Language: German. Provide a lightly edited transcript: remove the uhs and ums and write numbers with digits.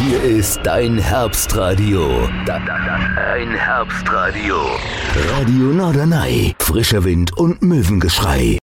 hier ist dein Herbstradio. Dein Herbstradio. Radio Norderney. Frischer Wind und Möwengeschrei.